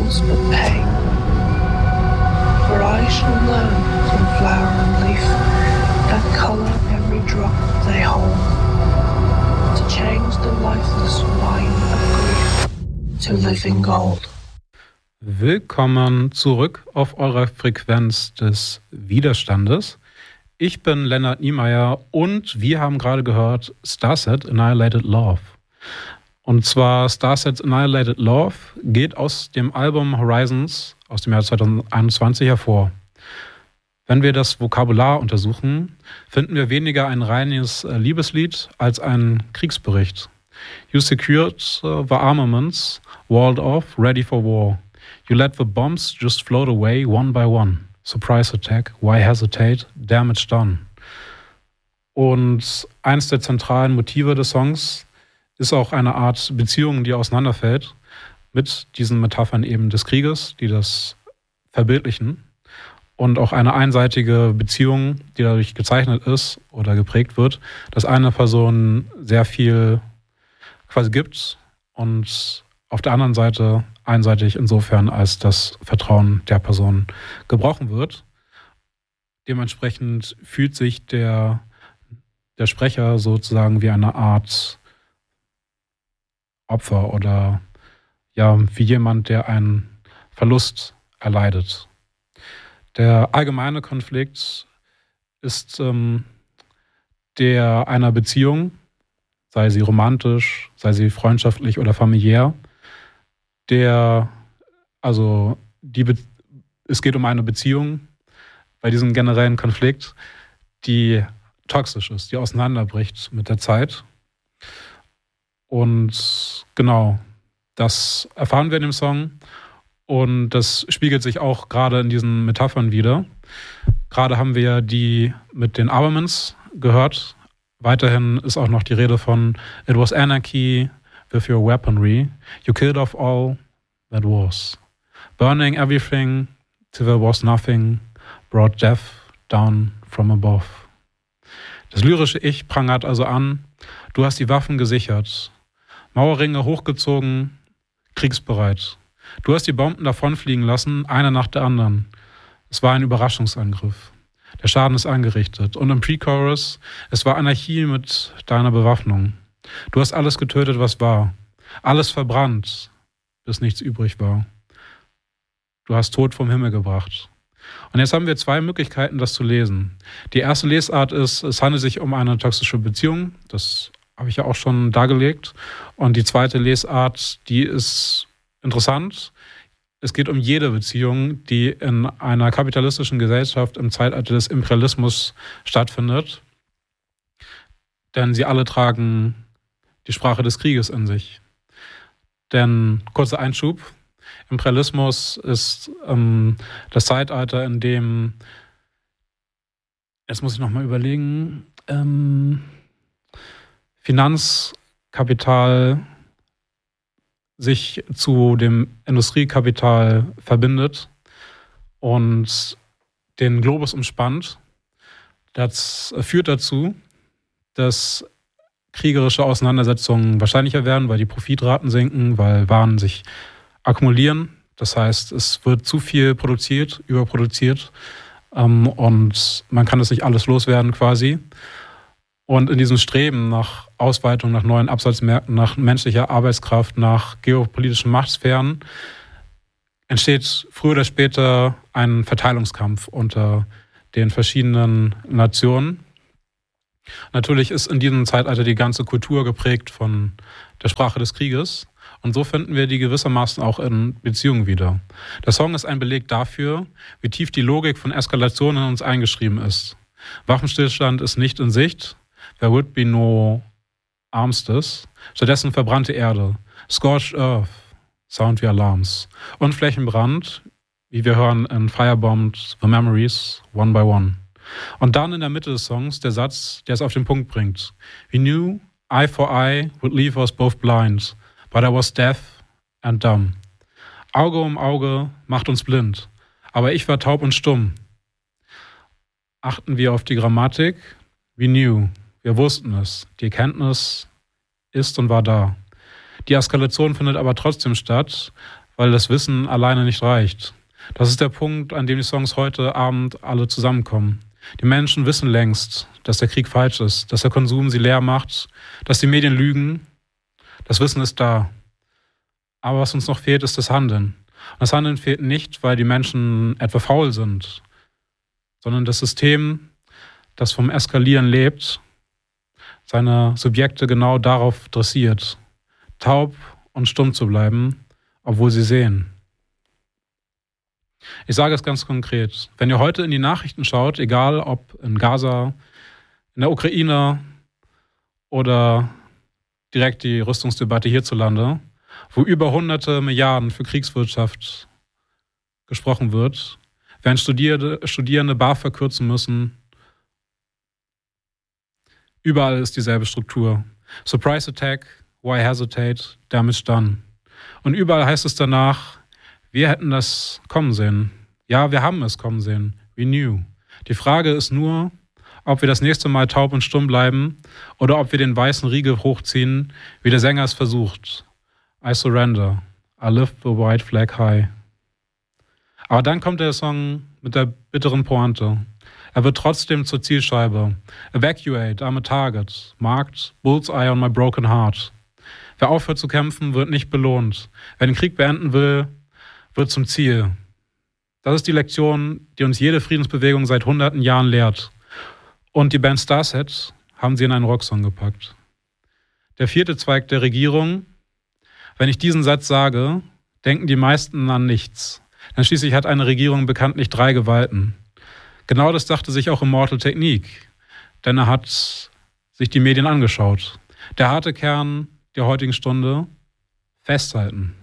cause but pain. For I shall learn from flower and leaf that colour every drop they hold, to change the lifeless wine of grief to living gold. Willkommen zurück auf eurer Frequenz des Widerstandes. Ich bin Lennart Niemeyer und wir haben gerade gehört Starset Annihilated Love. Und zwar Starset's Annihilated Love geht aus dem Album Horizons aus dem Jahr 2021 hervor. Wenn wir das Vokabular untersuchen, finden wir weniger ein reines Liebeslied als einen Kriegsbericht. You secured the armaments, walled off, ready for war. You let the bombs just float away one by one. Surprise attack, why hesitate, damage done. Und eins der zentralen Motive des Songs ist auch eine Art Beziehung, die auseinanderfällt mit diesen Metaphern eben des Krieges, die das verbildlichen. Und auch eine einseitige Beziehung, die dadurch gezeichnet ist oder geprägt wird, dass eine Person sehr viel quasi gibt und auf der anderen Seite einseitig insofern, als das Vertrauen der Person gebrochen wird. Dementsprechend fühlt sich der Sprecher sozusagen wie eine Art Opfer oder ja, wie jemand, der einen Verlust erleidet. Der allgemeine Konflikt ist der einer Beziehung, sei sie romantisch, sei sie freundschaftlich oder familiär, es geht um eine Beziehung bei diesem generellen Konflikt, die toxisch ist, die auseinanderbricht mit der Zeit. Und genau, das erfahren wir in dem Song und das spiegelt sich auch gerade in diesen Metaphern wieder. Gerade haben wir die mit den Armaments gehört. Weiterhin ist auch noch die Rede von It was anarchy with your weaponry. You killed off all that was. Burning everything till there was nothing. Brought death down from above. Das lyrische Ich prangert also an. Du hast die Waffen gesichert. Mauerringe hochgezogen, kriegsbereit. Du hast die Bomben davonfliegen lassen, eine nach der anderen. Es war ein Überraschungsangriff. Der Schaden ist angerichtet. Und im Pre-Chorus, es war Anarchie mit deiner Bewaffnung. Du hast alles getötet, was war. Alles verbrannt, bis nichts übrig war. Du hast Tod vom Himmel gebracht. Und jetzt haben wir zwei Möglichkeiten, das zu lesen. Die erste Lesart ist, es handelt sich um eine toxische Beziehung. Das habe ich ja auch schon dargelegt. Und die zweite Lesart, die ist interessant. Es geht um jede Beziehung, die in einer kapitalistischen Gesellschaft im Zeitalter des Imperialismus stattfindet. Denn sie alle tragen die Sprache des Krieges in sich. Denn, kurzer Einschub, Imperialismus ist das Zeitalter, in dem, jetzt muss ich nochmal überlegen, Finanzkapital sich zu dem Industriekapital verbindet und den Globus umspannt. Das führt dazu, dass kriegerische Auseinandersetzungen wahrscheinlicher werden, weil die Profitraten sinken, weil Waren sich akkumulieren. Das heißt, es wird zu viel produziert, überproduziert und man kann es nicht alles loswerden quasi. Und in diesem Streben nach Ausweitung, nach neuen Absatzmärkten, nach menschlicher Arbeitskraft, nach geopolitischen Machtsphären entsteht früher oder später ein Verteilungskampf unter den verschiedenen Nationen. Natürlich ist in diesem Zeitalter die ganze Kultur geprägt von der Sprache des Krieges. Und so finden wir die gewissermaßen auch in Beziehungen wieder. Der Song ist ein Beleg dafür, wie tief die Logik von Eskalation in uns eingeschrieben ist. Waffenstillstand ist nicht in Sicht. There would be no armistice. Stattdessen verbrannte Erde. Scorched Earth. Sound wie Alarms. Und Flächenbrand, wie wir hören in Firebombed the Memories, one by one. Und dann in der Mitte des Songs der Satz, der es auf den Punkt bringt. We knew eye for eye would leave us both blind, but I was deaf and dumb. Auge um Auge macht uns blind, aber ich war taub und stumm. Achten wir auf die Grammatik. We knew. Wir wussten es. Die Erkenntnis ist und war da. Die Eskalation findet aber trotzdem statt, weil das Wissen alleine nicht reicht. Das ist der Punkt, an dem die Songs heute Abend alle zusammenkommen. Die Menschen wissen längst, dass der Krieg falsch ist, dass der Konsum sie leer macht, dass die Medien lügen. Das Wissen ist da. Aber was uns noch fehlt, ist das Handeln. Und das Handeln fehlt nicht, weil die Menschen etwa faul sind, sondern das System, das vom Eskalieren lebt, seine Subjekte genau darauf dressiert, taub und stumm zu bleiben, obwohl sie sehen. Ich sage es ganz konkret. Wenn ihr heute in die Nachrichten schaut, egal ob in Gaza, in der Ukraine oder direkt die Rüstungsdebatte hierzulande, wo über hunderte Milliarden für Kriegswirtschaft gesprochen wird, während Studierende BAföG kürzen müssen, überall ist dieselbe Struktur. Surprise attack, why hesitate, damage done. Und überall heißt es danach, wir hätten das kommen sehen. Ja, wir haben es kommen sehen. We knew. Die Frage ist nur, ob wir das nächste Mal taub und stumm bleiben oder ob wir den weißen Riegel hochziehen, wie der Sänger es versucht. I surrender. I lift the white flag high. Aber dann kommt der Song mit der bitteren Pointe. Er wird trotzdem zur Zielscheibe. Evacuate, I'm a target. Marked, bullseye on my broken heart. Wer aufhört zu kämpfen, wird nicht belohnt. Wer den Krieg beenden will, wird zum Ziel. Das ist die Lektion, die uns jede Friedensbewegung seit hunderten Jahren lehrt. Und die Band Starset haben sie in einen Rocksong gepackt. Der vierte Zweig der Regierung. Wenn ich diesen Satz sage, denken die meisten an nichts. Denn schließlich hat eine Regierung bekanntlich 3 Gewalten. Genau das dachte sich auch Immortal Technique. Denn er hat sich die Medien angeschaut. Der harte Kern der heutigen Stunde: festhalten.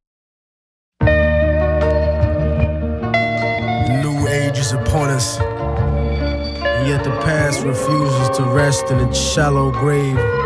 New age is upon us, yet the past refuses to rest in its shallow grave.